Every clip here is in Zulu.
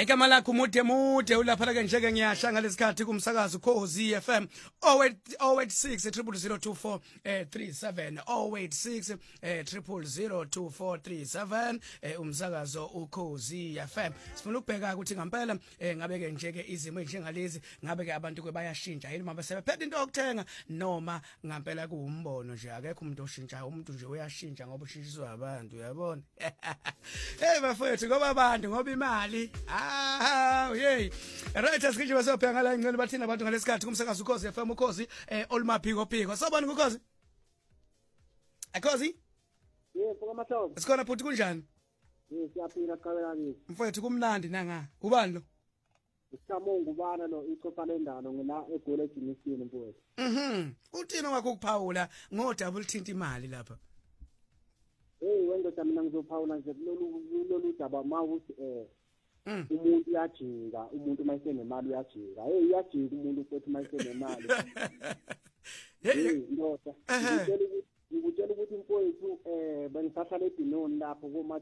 Igama lakho mude ulapha ke njeke ngiyasha ngalesikhathi kumsakazo Khosi FM 086 0002437 086 0002437 umsakazo uKhosi FM. Sifuna ukubheka ukuthi ngempela ngabe ke njeke izimo ezinjengalezi ngabe ke abantu kwebayashintsha yini uma sebephethe into yokuthenga noma ngempela kuwumbono nje akekho umuntu oshintsha umuntu nje uyashintsha ngoba ushintshiswa abantu uyabona. Hey bafowethu ngoba abantu ngoba imali hey right asikije basopha ngala ingcelo bathina abantu ngalesikhathi kumsakazo uKhosi FM uKhosi olumaphiko sobani uKhosi Khosi yebo kwaMahlobo sikhona futhi kunjani siyaphila qhawela ngithi mfowethu kumnandi nanga ubani lo uSamongo ubana lo icofa lendalo ngila egole ejimisini mfowethu uthina wakho ukuphawula ngodouble thinta imali lapha hey wendoda mina ngizophawula nje lolu daba mawuthi umuntu uyajika umuntu mayisenemali uyajika hey uyajika umuntu futhi mayisenemali hey ndoda ngikutshela ukuthi mfowethu bengisahlala eDinoni lapho kuma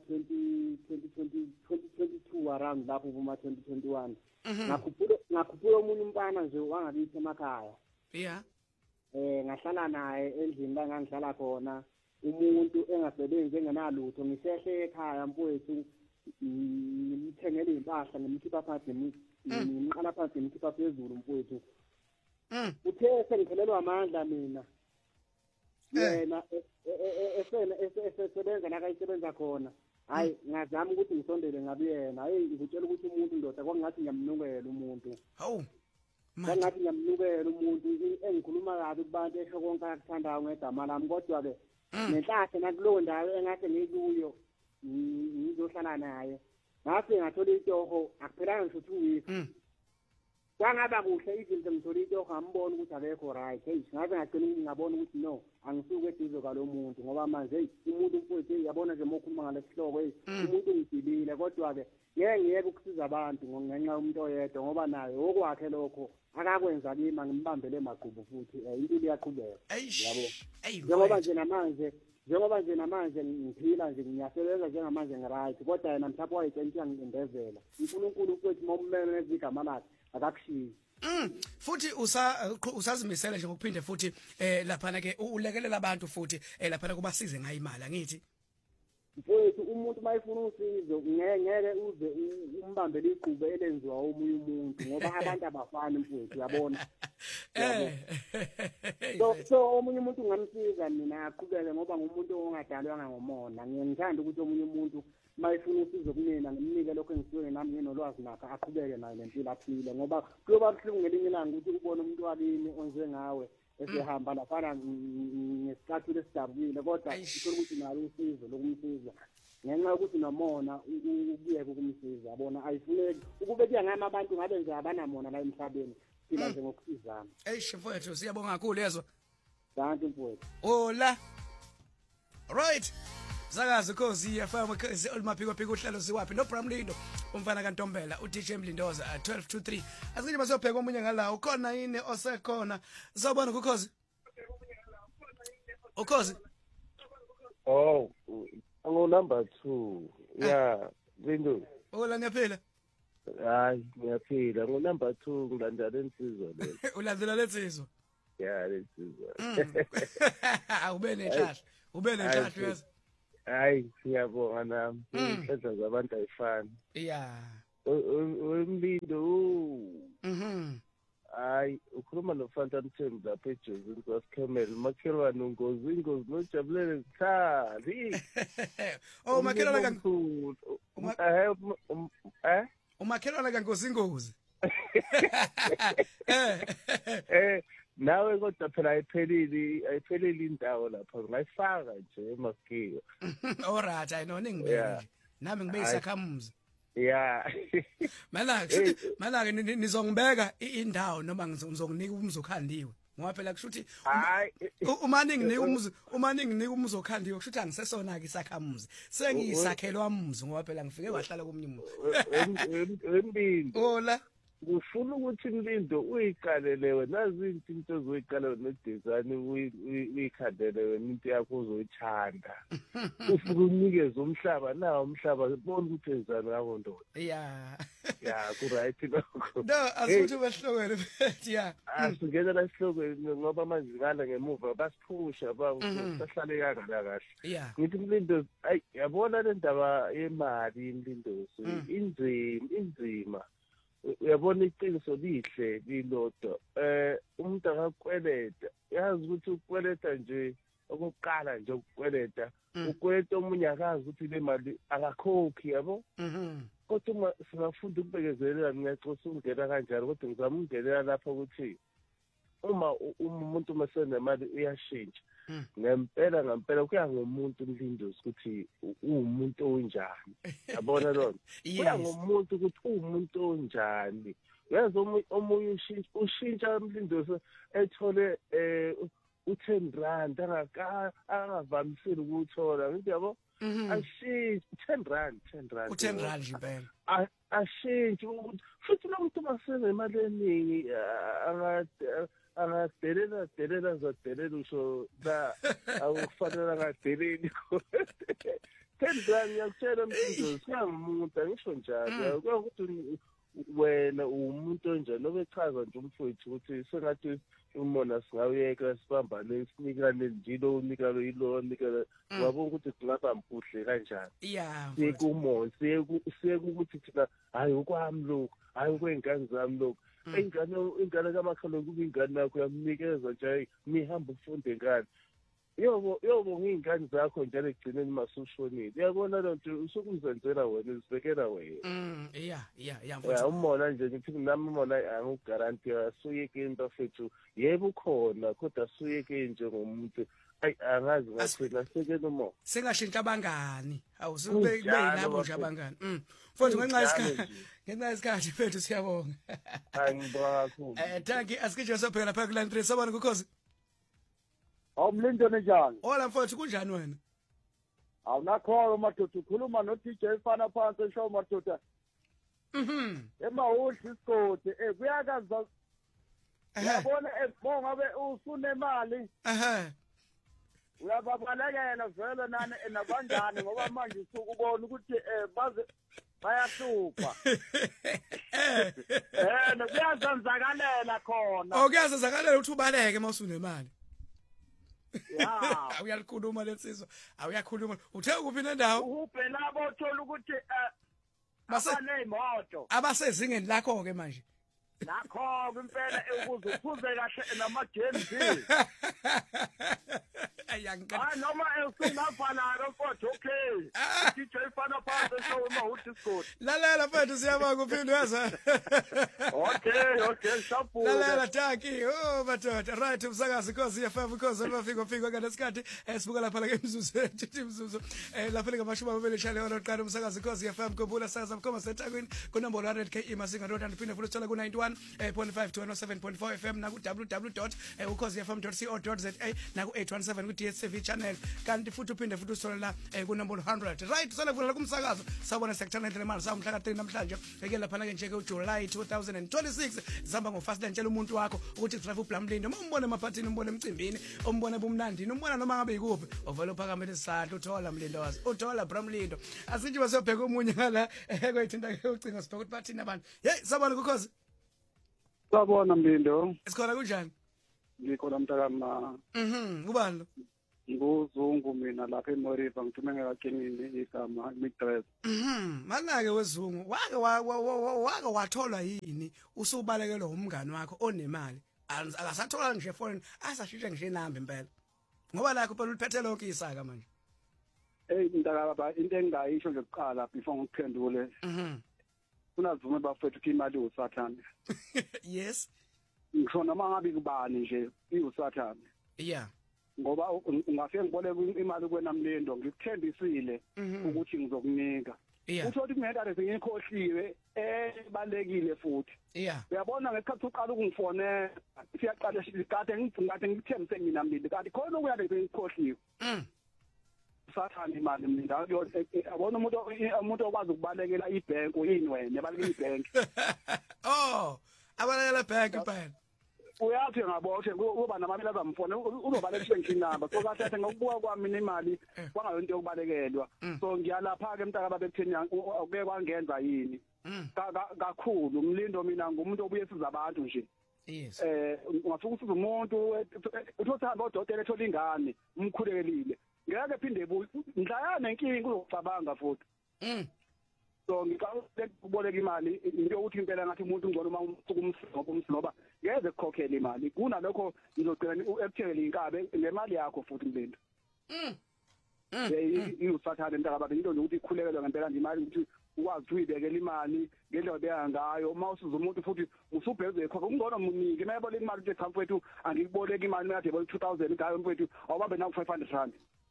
2022 around lapho kuma 2021 ngakhuphula umuntu umfana nje wangakithi emakhaya yeah ngahlala naye endlini la ngangihlala khona umuntu engasebenzi engenalutho ngisehle ekhaya mfowethu ngimthengele impahla ngimkhipha phansi ngimqala phansi ngimkhipha phezulu mfowethu uthe sengiphelelwa amandla mina yena esebenza la kayisebenza khona hayi ngazama ukuthi ngisondele ngabe yena hey ngikutshela ukuthi umuntu ndoda kwangathi ngiyamnukela umuntu hawu kwangathi ngiyamnukela umuntu engikhuluma kabi kubantu esho konke akuthandayo ngegama lami kodwa ke nenhlahla nakulowo ndawo engathi ngikuyo ngizohlala naye ngase ngathola itoho akuphelanga ngisho 2 weeks kwangaba kuhle izinto ngithola itoho ngambona ukuthi akekho right hey ngaze ngagcina ngabona ukuthi no angisuke eduze kwalomuntu ngoba manje hey umuntu mfowethu yabona nje mokhuluma ngalesihloko hey umuntu ngidibile kodwa ke ngeke ukusiza abantu ngenxa yomuntu oyedwa ngoba naye okwakhe lokho akakwenza kimi ngimbambele maqhubu futhi impilo iyaqhubeka yabo njengoba nje namanje ngiphila nje ngiyasebenza njengamanje ngiright kodwa yena mhlawumbe wayetshela ngindezela uNkulunkulu mfowethu mommele nezigama lakhe akakushiyi futhi usazimisela nje ngokuphinde futhi lapha ke ulekelela abantu futhi lapha kubasize ngayo imali angithi mfowethu umuntu mayifuna usizo ngeke uze umbambele iqhube elenziwa omunye umuntu ngoba abantu abafani mfowethu uyabona so omunye umuntu ngamsiza mina aqhubeke ngoba ngumuntu ongadalwanga ngomona ngiyangithanda ukuthi omunye umuntu mayifuna usizo kumina ngimnike lokho engisuke nami nginolwazi nakho aqhubeke nayo lempilo aphile ngoba kuyoba buhlungu ngelinye ilanga ukuthi ubone umuntu wakini onjengawe esehamba lafana ngesikhathi esidabukile kodwa uthola ukuthi nalo usizo lokumsiza ngenxa yokuthi nomona ukuyeka ukumsiza yabona ayifuneki ukube kuya ngama abantu ngabe nje abanamona la emhlabeni phila nje ngokusizana mfowethu siyabonga kakhulu yezwa thank mfowethu hola right Sakazi Khosi FM olumaphiko uhlelo siwaphi no Bramlindo umfana kaNtombela uDJ Mlindoza 12 to 3 asike basiyobheka omunye ngala ukhona yini osekhona sawubona kuKhosi uKhosi oh ngo number 2 yeah Lindo hola ngiyaphila hayi ngiyaphila ngo number 2 ngilandela insizwa le ulandela lensizwa yeah lensizwa ube nenhlahla yazi hayi siyabonga nami inhlanhla zabantu ayifani yeah Umlindo hayi ukhuluma noFanta Mthembu lapha eJozini kwaSikhemela umakhelwane ingozi nojabulele Zikhali oh umakhelwane kaNkosi umakhelwane kaNkosi nawe kodwa phela ayipheleli indawo lapha ngayifaka nje emaskiyo alright I know ningibeke nami ngibe isakhamuzi yeah malake nizongibeka indawo noma ngizokunika umzokhandiwe ngoba phela kusho ukuthi uma ninginika umzokhandiwe kusho ukuthi angisesona ke isakhamuzi sengiyisakhelwa umuzi ngoba phela ngifike wahlala komunye umuntu Wembindi hola kufuna ukuthi Mlindo uyiqalele wena nazi into ozoyiqala nedesign uyikhandele wena into yakho uzoyithanda ufuna unikeze umhlaba nawo umhlaba bona ukuthi enzani ngako ndoda ya ku right lokho no asithi behlokweni mfethu ya asingena la sihlokweni ngoba manje ngala ngemuva basiphusha basahlale kangala kahle ngithi Mlindo ayi yabona le ndaba yemali Mlindo inzima uyabona iqiniso lihle lilodo umuntu akakweleta yazi ukuthi ukweleta nje okokuqala nje ukukweleta ukweleta omunye akazi ukuthi le mali akakhokhi yabo kodwa uma singafunda ukubekezelela ngiyaxoxa ungena kanjani kodwa ngizama ungenela lapha ukuthi uma umuntu masenemali uyashintsha ngempela kuya ngomuntu Mlindozi ukuthi umuntu onjani yabona lona kuya ngomuntu ukuthi umuntu onjani yazi omunye ushintsha Mlindozi ethole u10 rand angavamisile ukuthola ngithi yabo ashintshe 10 rand u10 rand impela ashintshe futhi lo muntu masenemali eningi angadelela zadelela usho la awufanele angadeleli 10 rand ngiyakutshela Mlindozi singamuntu angisho njalo ukuthi wena umuntu onjani nobe echaza nje umfowethu ukuthi sengathi umona singawuyeka sibambane sinikane njilo unikalo yilo unikalo ngabona ukuthi singaba mkuhle kanjani siye kumonto siye ukuthi thina hayi ukwami lokho hayi ukwengane zami lokho ingane kamakhala kuba ingane yakho yamnikeza nje nihamba ufunde ngane yobo ngingane zakho njalo egcineni masushonile uyabona lonto usukuzenzela wena uzibekela wena umona nje ngithi nami umona angiguarantee asuyeke into fethu yebo ukhona kodwa asuyeke nje ngomuntu angazi ngathina sekela umo sengashintsha abangani awusube yilabo nje abangani mfowethu ngenxa yesikhathi fethu siyabonga angibonga kakhulu thank you asikho sophela phela kuline 3 sabona ukhozi Awumlindo njani? Hola mfowethu kunjani wena? Awunakhona madoda ukhuluma no DJ Fana phansi eshow madoda. Emawudli isigodi kuyakaza. Uyabona ebonga ngabe usunemali. Uyababalekela vele nani nabanjani ngoba manje usukubona ukuthi baze bayahlupha. Kuyazenzakalela khona. Kuyazenzakalela ukuthi ubaleke mawusunemali. Awuyalikhuluma lensizwa awuyakhuluma uthe kuphi nendawo ubhela abothola ukuthi abanezimoto abasezingeni lakho ke manje lakho impela ukuze uphuze kahle nama-GMB noma usungafanalo mfowethu okay DJ Fana phansi eshow emawudli isigodi lalela mfowethu siyabonga uphinde uyaza okay shampoo lalela taki madoda right umsakazi Khosi FM because bafika nganesikhathi sibuka lapha la emzuzu imzuzu lapha ngamashumi amabili shale oqala umsakazi Khosi FM khumbula sakaza mkhoma setakwini kunombolo 100k masinga ndoda ndiphinde futhi uthola ku 91.5 to 107.4 FM na ku www.ukhosifm.co.za na ku 817 ku DSTV channel kanti futhi uphinde futhi usole la kunombolo 100 right sona kuvula kumsakazo sabona sekuthana imali samhla ka 3 namhlanje eke lapha ke nje ke uJuly 2026 zihamba ngofast ntshela umuntu wakho ukuthi drive uBlamlindo uma umbone emaphathini umbone emcimbini umbone bumnandini umbona noma ngabe yikuphi ovela uphakamela isandla uthola Mlindozi uthola Bramlindo asithi basebheka omunye ngala kwethinta ke ucinga sibheka ukuthi bathina abantu hey sabona ukhozi sabona Mlindo isikhona kunjani ngikhona mntakama ubani lo nguzungu mina lapha eMoriva ngithume ngakhenini igama Midress manake wezungu wake watholwa yini usubalekelwa umngani wakho onemali akasathola nje phone asashintshe nje inamba impela ngoba lakho phela uliphethe lonke isaka manje mntakama into engayisho nje kuqala before ngikuphendule kunavume bafethu ukuthi imali usathane yes ngisho noma ngabe kubani nje iusathane ngoba ungafike ngiboleke imali kuwena Mlindo ngikuthembisile ukuthi ngizokunika utho ukuthi kungenta lezi ngikhohliwe ebalekile futhi uyabona ngesikhathi uqala ukungifonela siyaqala sikade ngikuthembise mina Mlindo kanti khona ukuyale ngikhohliwe usathana imali mina yabona umuntu okwazi ukubalekela ibank uyinwene balekela ibank oh abalekela bank phela uyathi ngabothe kuba namamela zamfone uzobalekela banking number so kahle ngokubuka kwami imali kwangayonto yokubalekelwa so ngiyalapha ke mntaka babekutheni ake kwangenza yini kakhulu umlindo mina ngumuntu obuye siza abantu nje yes ungafika usiza umuntu uthola odokotela ethola ingane umkhulekile ngeke phinde ngidlayana inkingi uzocabanga futhi so ngicabanga ukuboleka imali into ukuthi impela ngathi umuntu ngcono uma umsloba ngeze ukukhokhela imali kunalokho ngizogcina ekuthengele inkabe ngemali yakho futhi mlindo usathane mntaka into ukuthi ikhulekelwe ngempela nje imali ukuthi ukwazi uyibekela imali ngendlela obeka ngayo uma usiza umuntu futhi usubheze ekhokha kungcono munike mayeboleka imali ukuthi cha mfowethu angikuboleka imali manje ebole 2000 ngayo mfowethu awubambe naku 500 rand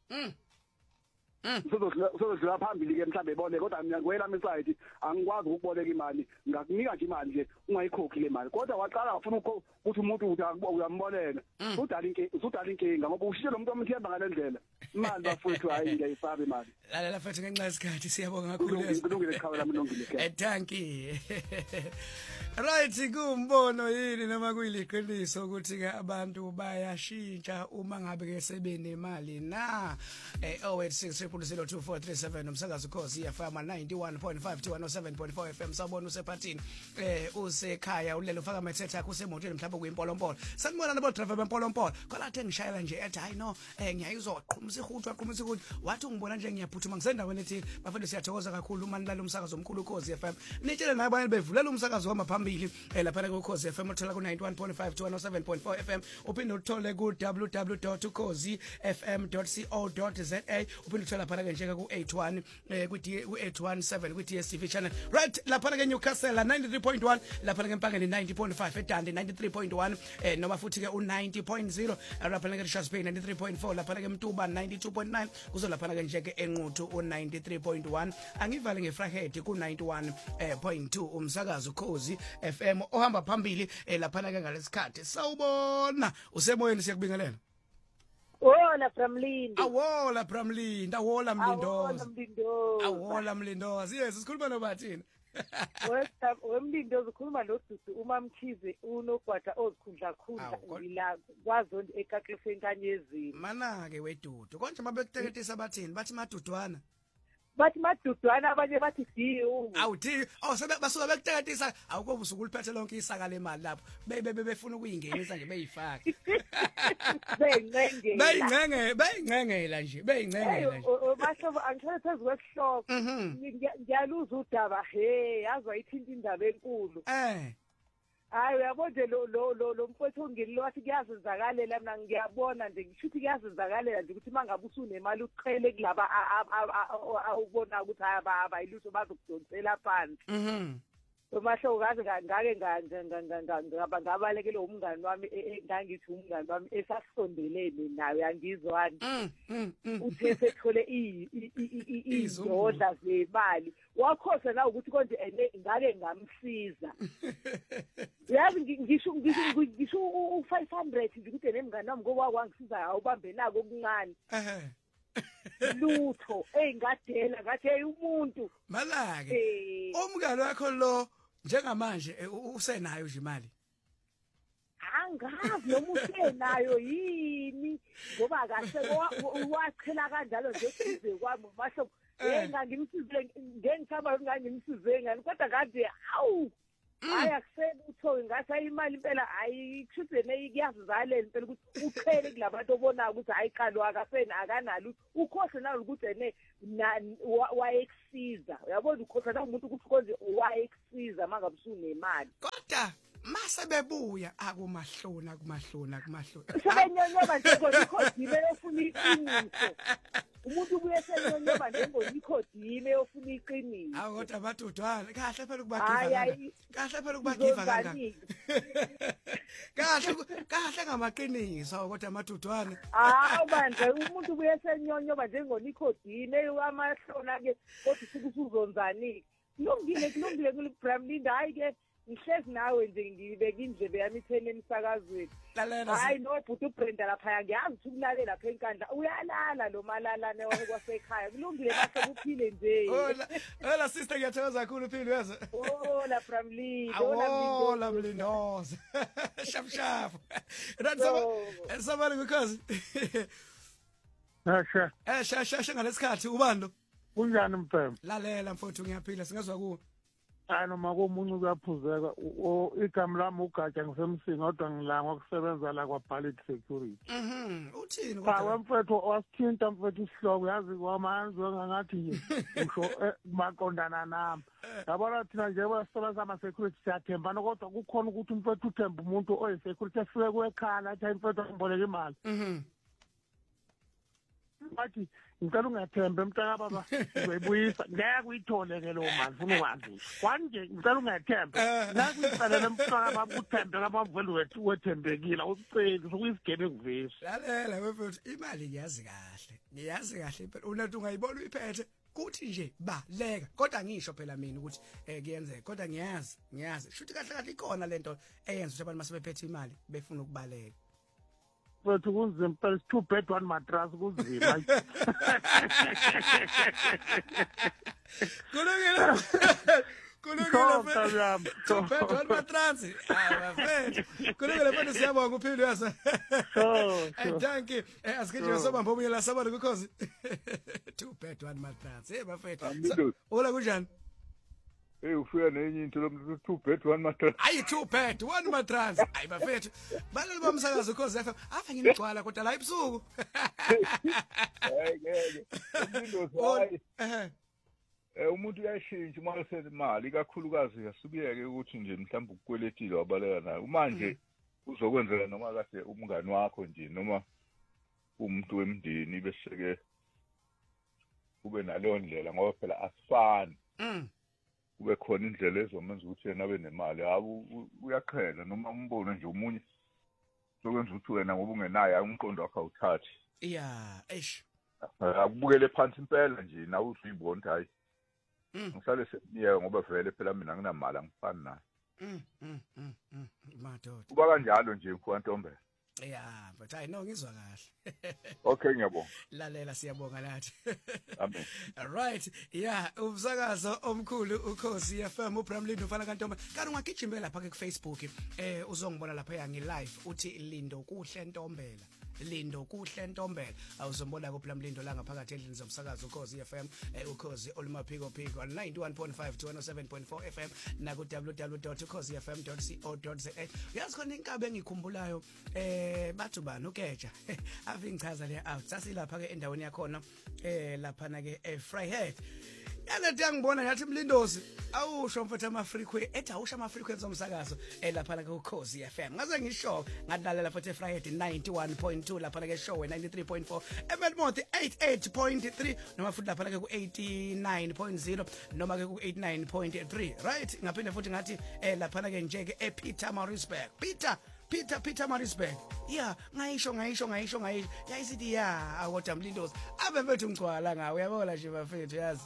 sozodlula phambili ke mhlambe ebole kodwa mina ngiwela misayidi angikwazi ukuboleka imali ngakunika nje imali nje ungayikhokhi le mali kodwa waqala ufuna ukuthi umuntu uyamboleka udala inkinga ngoba ushiye lo muntu omthemba ngalendlela imali bafowethu hayi ngiyayisaba imali lalela mfethu ngenxa yesikhathi siyabonga kakhulu kulungile iqhawe lami lungile thank you right kumbono yini noma kuyiliqiniso ukuthi ke abantu bayashintsha uma ngabe ke sebenemali na 0860002437 umsakazo Khosi FM 91.5 to 107.4 FM sabona usephathini usekhaya ulele ufaka amathetha akho semotweni mhlawumbe kuyimpolompolo sanibona nabo driver bempolompolo kwalathe ngishayela nje ethi hayi no ngiyayizoqhumisa ihuthu wathi ungibona nje ngiyaphuthuma ngisendaweni ethi bafethu siyathokoza kakhulu uma nilala umsakazo omkhulu Khosi FM nitshele naye abanye bevulela umsakazo wama phambili lapha ku Khosi FM uthola ku 91.5 to 107.4 FM uphinde uthole ku www.khosifm.co.za uphinde uthola lapha ke njeka ku 81 ku 817 ku DStv channel right lapha ke Newcastle 93.1 lapha ke Mpangeni 90.5 eDande 93.1 noma futhi ke u90.0 lapha ke Richards Bay 93.4 lapha ke Mtuba 92.9 kuzo lapha ke njeke enquthu u93.1 angivale ngefrahead ku 91.2 umsakazo Khosi FM ohamba phambili lapha ke ngalesikhathi sawubona usemoyeni siyakubingelela Wola from Lindo. Awola from Lindo, awola Mlindozi. Awola Mlindozi. Yes, sikhuluma nobathini. Wemlindo ukhuluma nodudu uma Mkhize unogwada ozikhundla khundla ngila kwaZondi eKaKefe enkanyezini. Mana ke wedudu. Konje mabekuteketisa abathini bathi madudwana. Bathi madudwana abanye bathi diyo. Awuthi basuka bekuteketisa awukobe usuku uliphethe lonke isaka lemali lapho. Befuna ukuyingenisa nje beyifaka. Beyingcengela nje. Basho angithathe phezukwesihloko. Ngiyaluza udaba yazwa ithinta indaba enkulu. Hayi uyabona lo mfowethu ongililo wathi kuyazenzakalela mina ngiyabona nje ngishuthi kuyazenzakalela nje ukuthi mangabe usunemali uqhele kulaba ubona ukuthi abayilutho bazokudonsela phansi Masho ngaze ngake ngabalekele umngani wami engangithi umngani wami esasondelene nawe yangizwani uthe sethole izodla zemali wakhosa na ukuthi konje ngake ngamsiza yazi ngisho u500 nje ukuthi nemngani wami ngoba kwangisiza awubambe nako okuncane lutho ngadela ngathi umuntu malake umngani wakho lo njengamanje usenayo nje imali angazi noma usenayo yini ngoba kahle wachela kanjalo nje size kwami masho ngangimsize ngengithaba ngangimsize ngani kodwa kade awu hayi akusebe utho ngathi imali impela ayikushuthe neyiyazizalela impela ukuthi uqhele kulabantu obona ukuthi hayi qalo akasena akanalo ukhohle nawo ukuthi wayekusiza uyabona ukhohle na umuntu ukuthi konje wayekusiza mangabe usunemali kodwa mase bebuya akumahlona sebenyonyoba njengonikhodime yofuna iqiniso umuntu ubuye senyonyoba njengonikhodime yofuna iqiniso kodwa amadudwana kahle phela ukubagiva kangaka kahle ngamaqiniso kodwa amadudwana manje umuntu ubuye senyonyoba njengonikhodime amahlona ke kodwa usuzonzani kulungile kulibram linda hayi ke ngihlezi nawe nje ngibeka indlebe yami ithene emsakazweni hayi no bhuti uBrenda lapha ngiyazi ukuthi ukulale lapha enkandla uyalala lo malalane wakhe kwasekhaya kulungile base kuphile nje hola sister ngiyathokoza kakhulu uphile weza hola from Lee hola Mlindoza shap shap right somebody because shasha ngalesikhathi ubando kunjani mfana lalela mfowethu ngiyaphila singezwa kuwe noma komunye kuyaphuzeka igama lami ugatsha ngisemsinga kodwa ngilanga ukusebenza la kwaBallet Security uthini kodwa mfethu wasithinta mfethu isihloko yazi kwamanzi ngathi nje ngisho maqondana nami yabona thina nje basebenza ama security siyathembana kodwa kukhona ukuthi mfethu uthemba umuntu oyisecurity efike kwekhala athi mfethu ngiboleka imali bathi ngicela ungathembe mntaka baba uyibuyisa ngeke uyithole ke lo mali ufuna ukwazi kwanje ngicela ungathembe la kuyiqalela mntaka baba uthembe kabavelu wethu wethembekile uceli sokuyisigebe kuvisa lalela wefethu imali ngiyazi kahle impela unathi ungayibona uyiphethe kuthi nje baleka kodwa ngisho phela mina ukuthi kuyenzeka kodwa ngiyazi shuthi kahle ikhona lento eyenza ukuthi abantu masebephethe imali befuna ukubaleka wethu kunzima phela 2 bed 1 mattress kunzima kulungile 2 bed 1 mattress bafethu kulungile manje siyabonga uphile yasa thank you asikeje sobamba omunye la sabona because 2 bed 1 mattress bafethu hola kunjani ufika nenye into lo 2 bed 1 mattress ayi 2 bed 1 mattress ayi bafethu balali bomsakazo cause FM afa ngigcwala kodwa la ibusuku ngeke umuntu umuntu uyashintsha uma usethe imali kakhulukazi yasubiyeke ukuthi nje mhlawumbe ukweletile wabaleka nayo manje uzokwenzela noma kade umngani wakho nje noma umuntu wemndeni bese kube naleyo ndlela ngoba phela asifani kube khona indlela ezomenza ukuthi yena abe nemali uyaqhela noma umbone nje umunye sokwenza ukuthi wena ngoba ungenayo umqondo wakho awuthathi akubukele phansi impela nje nawe usuyibona ukuthi hayi ngisale semiyeke ngoba vele phela mina nginamali angifani naye madoda kuba kanjalo nje mfowethu but I know ngizwa kahle okay ngiyabonga lalela siyabonga nathi amen right umsakazo omkhulu ukhosi FM uBramlindo ufana kantombe kanti ungagijimbela lapha ke Facebook uzongibona lapha ngi live uthi Lindo kuhle ntombela Lindo kuhle ntombela awuzombona ku Bramlindo la ngaphakathi endlini zomsakazo ukhosi FM ukhosi olumaphiko phiko 91.5 to 107.4 FM na ku www.ukhosifm.co.za yazi khona inkabe engikhumbulayo bathu bani ukeja ave ngichaza le out sasilapha ke endaweni yakhona lapha na ke Fryhead yalethi angibona yathi Mlindozi awusho mfethu ama-frequency ethi awusho ama-frequency omsakazo lapha ke ukhosi FM ngaze ngisho ngadalela futhi Fryhead 91.2 lapha ke show 93.4 eMelmoth 88.3 noma futhi lapha ke ku 89.0 noma ke ku 89.3 right ngaphinde futhi ngathi lapha ke nje ke ePeter Marisburg Peter Marisburg ngayisho yayisithi akodwa Mlindozi ave mfethu ngicwala ngawe uyabona nje bafethu yazi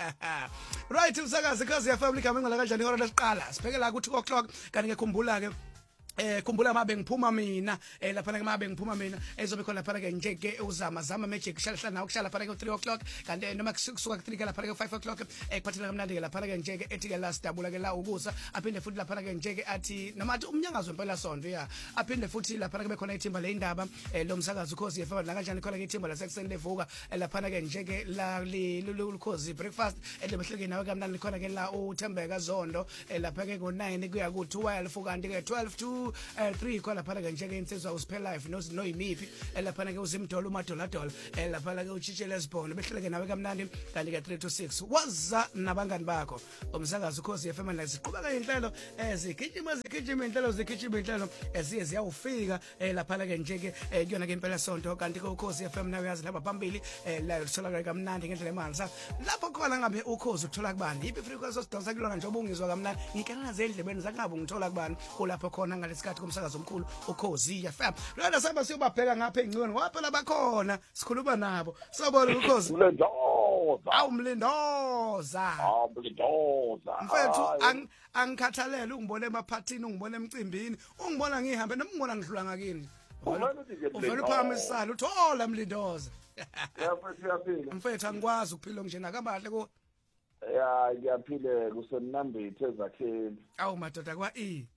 right umsakazi cause ya family kami ngala kanjani ihora lesiqala siphekela ku 2 o'clock kanti ngikhumbula ke khumbula mabe ngiphuma mina lapha ke mabe ngiphuma mina ezobe khona lapha ke nje ke uzama magic hlala nawe kushala lapha ke 3 o'clock kanti noma kusuka ku 3 ke lapha ke 5 o'clock ekuphathela kamnandi ke lapha ke nje ke ethi ke last dabula ke la ukusa aphinde futhi lapha ke nje ke athi noma athi umnyangazo impela sonto aphinde futhi lapha ke bekhona ithimba le indaba lo msakazo ukhosi yefaba la kanjani khona ke ithimba lasekuseni levuka lapha ke nje ke la ukhosi breakfast elebehleke nawe kamnandi khona ke la uThembeka Zondo lapha ke ngo9 kuya ku 12 kanti ke 12 to 3 khona lapha ke nje ke insizwa uSpell Life no yimiphi lapha ke uzimdolo umadoladolo lapha ke uchitshele Lesbon behleke nawe kamnandi kanti ke 3 to 6 waza nabangani bakho umsakazo ukhosi FM la siqhubeka inhlelo zigijima inhlelo eziye ziyawufika lapha ke nje ke kuyona ke impela sonto kanti ke ukhosi FM nawe yazi lapha phambili la uthola kamnandi ngendlela emanzi lapho khona ngabe ukhosi uthola kubani iphi frequency osidonsa kulona njengoba ungizwa kamnandi ngikana zendlebeni zakungabe ngithola kubani kulapho khona ngalesikhathi komsakazo omkhulu ukhosi FM lona saba siyobabheka ngapha engciweni waphela bakhona sikhuluma nabo sobona ukhosi Mlindoza. Mlindoza. Mlindoza. Mfethu angikhathalele ungibone emaphathini ungibone emcimbini ungibona ngihambe nomngibona ngidlula ngakini. Uvela uphakamisana uthola Mlindoza. Mfethu angikwazi ukuphila nje nakabahle ko. Ya ngiyaphile kusemnambithi ezakheni. Madoda kwa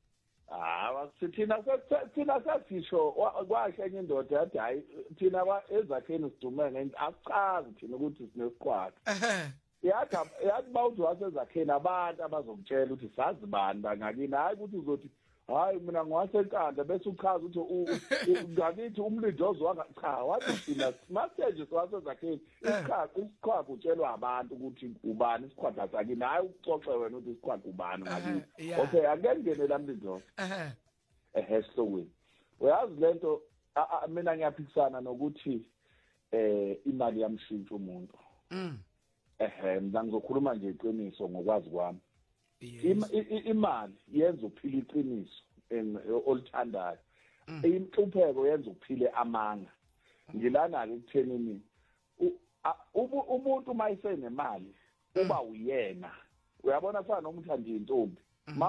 thina sasisho kwasho enye indoda yathi hayi thina ezakheni sidume ngento asichazi thina ukuthi sinesiqhwaqa. Yathi bawuthi wasezakheni abantu abazokutshela ukuthi sazi bani bangakini hayi ukuthi uzothi hayi mina ngwasenkandla bese uchaza ukuthi ngakithi Umlindoza wangacha wathi thina message wasezakheni isiqhwaqa utshelwa abantu ukuthi ubani isiqhwaqa sakini hayi uxoxe wena ukuthi isiqhwaqa ubani ngakini. Okay akengene la Mlindoza. Esihlokweni uyazi lento mina ngiyaphikisana nokuthi imali yamshintsha umuntu. Mina ngizokhuluma nje iqiniso ngokwazi kwami. Imali yenza uphila iqiniso olithandayo. Inhlupheko yenza uphile amanga. Ngilana ke ekuthenini umuntu mayisenemali uba uyena. Uyabona fana nomuthandi intombi.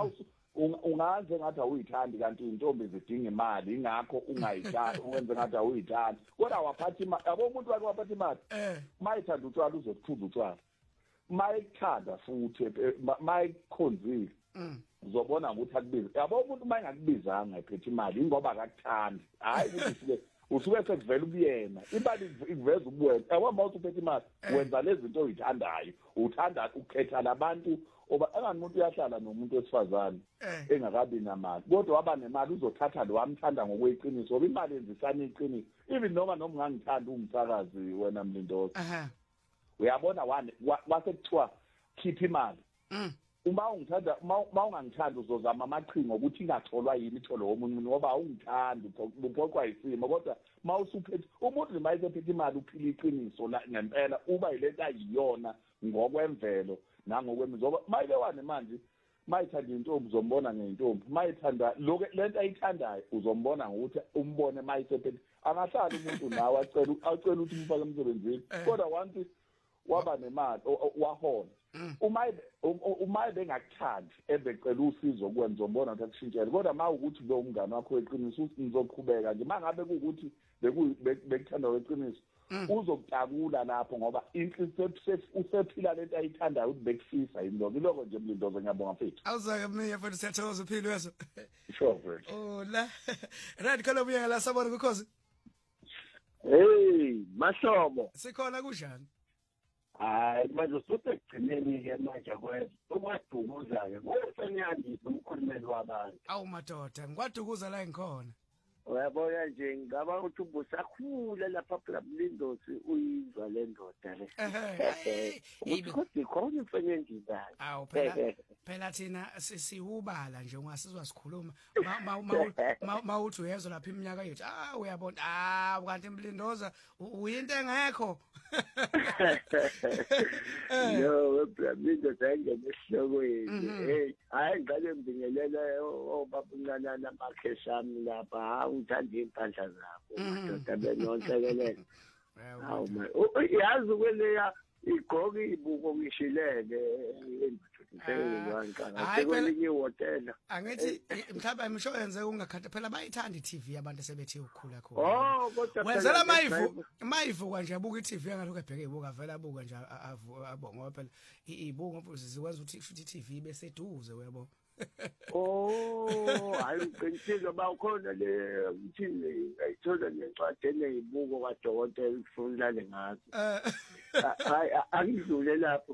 Ungaze ngathi awuyithandi kanti intombi zidinga imali ingakho ungayithandi uwenze ngathi awuyithandi. Kodwa waphatha imali yabo umuntu wake waphatha imali. Mayithanda utshwala uzokuphuza utshwala. Mayithanda futhi mayikhonzile uzobona ukuthi akubiza. Yabo umuntu mayingakubizanga ephethe imali ngoba akakuthandi. Hayi ukuthi usuke sekuvela ubuyena. Imali iveza ubuwena. Yabo mawuthi uphethe imali wenza lezi zinto oyithandayo. Uthanda ukukhetha labantu oba engamuntu uyahlala nomuntu wesifazane engakabi namali. Kodwa waba nemali uzothatha lo wamthanda ngokweqiniso. Ngoba imali yenzisana iqiniso. Even noma ngangithanda umsakazi wena Mlindoza. Uyabona wase kuthiwa khipha imali. Uma ungithanda uma ungangithanda uzozama amaqhinga ukuthi ingatholwa yini itholo womuntu ngoba ungithanda uphoqwa isimo. Kodwa mawusuphethe umuntu mayisephethe imali uphila iqiniso la ngempela uba ilento ayiyona ngokwemvelo nangokwemizoba. Mayike wane manje mayithanda intombi uzombona ngentombi. Mayithanda lokho lento ayithandayo uzombona ngokuthi umbone mayisephethe. Angahlala umuntu nawe acela ukuthi umfake emsebenzini. Kodwa wanti waba nemali wahola. Uma bengakuthandi ebecela usizo kwenza umbona ukuthi akushintshele. Kodwa mawukuthi lo umngane wakho weqiniso uzoqhubeka nje mangabe kuukuthi bekuthanda weqiniso uzokutakula lapho ngoba inhliziyo usephila lento ayithandayo ukuthi bekufisa yini lokho nje Mlindoza ngiyabonga mfethu. Awuzake mina futhi siyathokoza uphile weso. Sure mfethu. La right khona buya la sabona because hey Mahlobo sikhona kunjani? Hayi manje usukugcineni ke manje kwethu ukwadukuza ke ngosenyandisa umkhulumeli wabantu. Madoda ngikwadukuza la ngikhona. Uyabona nje ngaba ukuthi ubusakhula lapha phela Mlindoza uyizwa le ndoda le. Ukuthi khona imfenye endizayo. Phela thina sihubala nje ungasizwa sikhuluma mawuthi uyezwa lapha iminyaka yethu uyabona kanti Mlindoza uyinto engekho. Yo Mlindoza ayingene esihlokweni. Hayi ngale mbingelela obaba uNanana amakheshami lapha ngithanda impahla zakho madoda benonsekelele. Hawu yazi kweleya igqoka ibuko ngishileke angithi mhlawumbe imshwalense ungakhatha phela bayithanda iTV abantu sebethi ukukhula khona. Kodwa wenzela mayivuka nje abuka iTV engalokho ebheke ibuka vela abuka nje ngoba phela ibuka zikwenza ukuthi futhi iTV bese eduze uyabo. Hayi uqinisile bawukhona le uthini ayithola nencwadi eneyibuko kaDokotela ufundale ngazo. Hayi angidlule lapho.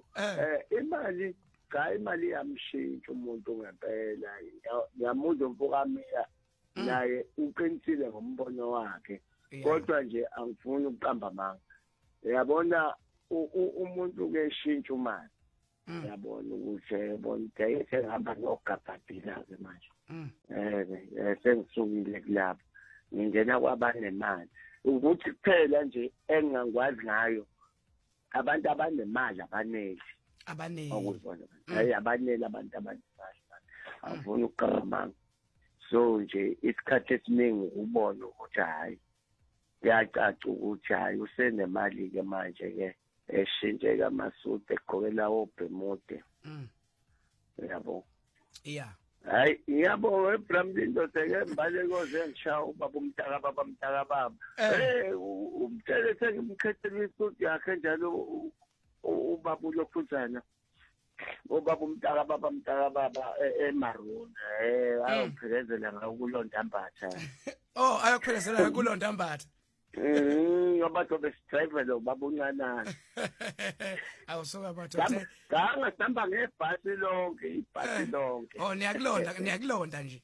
Imali yamshintsha umuntu ngempela. Ngiyamuza umfokamiya naye uqinisile ngombono wakhe. Kodwa nje angifuni ukuqamba amanga. Uyabona umuntu ke eshintsha imali. Yabona ukuthi yabona sengihamba nogabhadila ke manje. Sengisukile kulapho. Ngingena kwabanemali. Ukuthi kuphela nje engingakwazi ngayo abantu abanemali abanele. Okuzona. Hayi abanele abantu abanemali. Awufuni ukuqamba. So nje isikhathi esiningi ubona ukuthi hayi. Kuyacaca ukuthi hayi usenemali ke manje ke. eshintshe kamasuti egqokela obhemude yabo yeah hayi yabo eBramlindo seke mbaleko zengishawa ubaba umntaka baba mntaka baba umtshele sengimkhethela isuti yakhe njalo ubaba ulokhuzana ubaba umntaka baba eMaroon ayophelezela ngakulonda mbatha oh ayophelezela ngakulonda mbatha abantu besidrayiva lo baba uncanana awusoka batho ganga sihamba ngebhasi lonke ibhasi lonke oh niyakulonda nje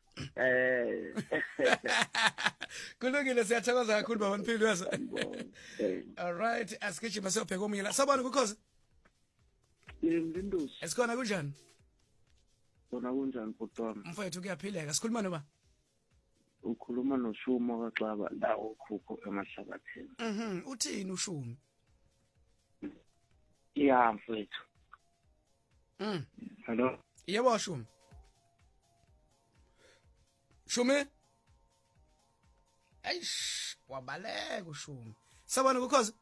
kulungile siyathokoza kakhulu baba Mpilo yazo all right asigijima siyobheka omnyela sabona ukhoze Lindosi esikhona kunjani bona kunjani botwami mfowethu kuyaphileka sikhuluma noba ukhuluma noShuma kaXaba la ukhupho emahlabatheni uthini uShuma yeah mfowethu hello yebo Shuma Shume eish wabaleka uShuma sabona ukhoze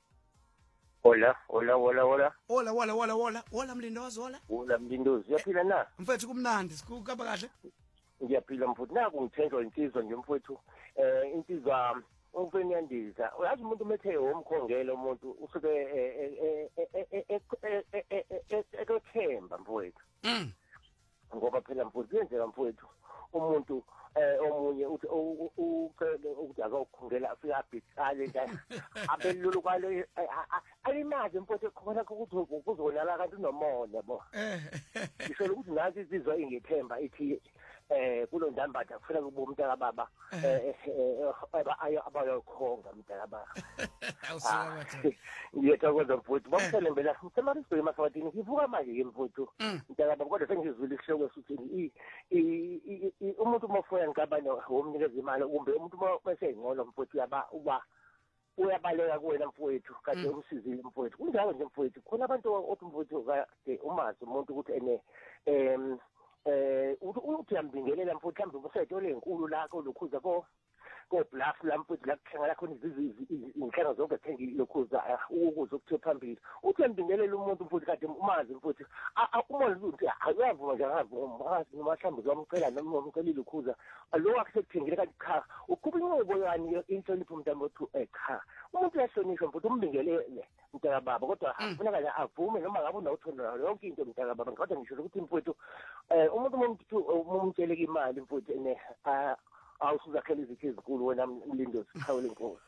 Hola Mlindozi Hola Mlindozi uyaphila na mfethu kumnandi sikukaba kahle ngiyaphila mfuthu naku ngithenjwa insizwa nje mfethu insizwa umfeni yandiza uyazi umuntu methe umkhongela umuntu usuke ekothemba mfethu ngoba phela mfuthu kuyenzeka mfethu umuntu omunye ucele ukuthi akakhongela afika abhicale njalo abelulu kwale alimazi mfowethu khona ukuthi kuzonala kanti nomona bo isho ukuthi nathi sizizwa ingithemba ithi kulo ndambatha kufuna kube umntaka baba abayokhonga umntaka baba awusika bathi ngiyathokoza mfowethu bakuselembela semariswe emaswatini ngivuka manje ke mfowethu umntaka baba kodwa sengizwile ihloko esuthini umuntu mofoya ngabana womnikeza imali kumbe umuntu mesengcono mfowethu uyabaleka kuwena mfowethu kade umsizile mfowethu kunjalo nje mfowethu khona abantu othi mfowethu kade umazi umuntu ukuthi ene uthi uyambingelela mfowethu mhlawumbe usetole enkulu lakho lokhuza ko bluff la mfowethu la kuthengala khona izinhlanga zonke thengi lokhuza ukuze ukuthe phambili uthi uyambingelela umuntu mfowethu kade umazi mfowethu umoya uthi ayavuma nje akavuma mhlawumbe uzomcela noma umcela lokhuza lo akuthengile kanti cha ukuba inqubo yani inhlonipho umntana wethu cha umuntu uyahlonishwa mfowethu umbingelele mntaka baba kodwa kufuneka nje avume noma ngabe unawuthola yonke into mntaka baba kodwa ngisho ukuthi mfowethu umuntu umtsheleke imali mfowethu ene awusuzakhela izithi ezinkulu wena Mlindozi sikhawule inkosi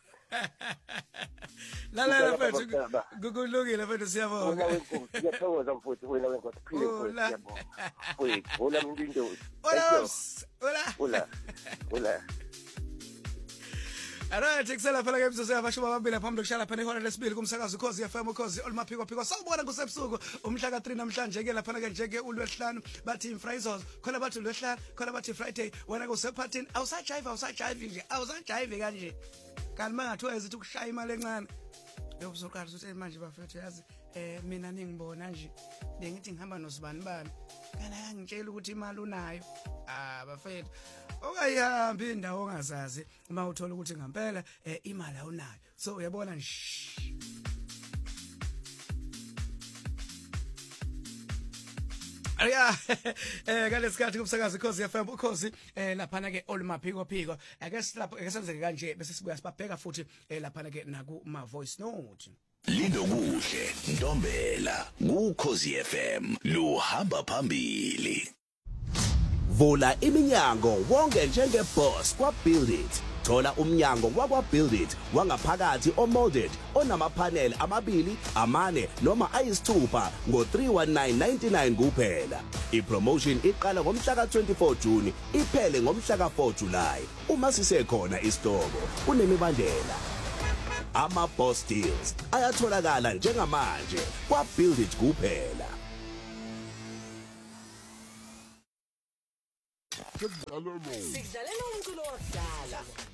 la mfethu kukulungile mfethu siyabonga ngiyathokoza mfowethu wena wenkosi phile mfowethu siyabonga mfowethu hola Mlindozi hola Alright, kusela phela ke msose abashuba ababili phambili kushala phela ihora lesibili kumsakazo Ukhozi FM Ukhozi olumaphiko sawubona kusebusuku umhla ka3 namhlanje ke lapha ke njeke uLwesihlanu bathi Fridays khona bathi uLwesihlanu khona bathi Friday wena kusephathini awusajive nje awusajive kanje kanti mangathiwa ezithi ukushaya imali encane yokuzoqala ukuthi manje bafethu yazi mina ningibona nje bengithi ngihamba nosibani bani kana ngitshela ukuthi imali unayo bafethu okayihambi indawo ongazazi uma uthola ukuthi ngempela imali awunayo so uyabona nje aya ngalesikhathi kumsakazo Ukhozi FM Ukhozi lapha ke olumaphiko ake silapho ake senzeke kanje bese sibuya sibabheka futhi lapha ke naku ma voice note Lindo kuhle Ntombela kuKhozi FM luhamba phambili Vula iminyango wonke njengeboss kwaBuild It. Thola umnyango wakwaBuild It wangaphakathi omolded onamapanel amabili, amane noma ayisithupha ngo319.99 kuphela. Ipromotion iqala ngomhla ka24 June iphele ngomhla ka4 July. Uma sisekhona isitoko kunemibandela. Ama boss deals ayatholakala njengamanje kwaBuild It kuphela. Sigdalela umculo wakudala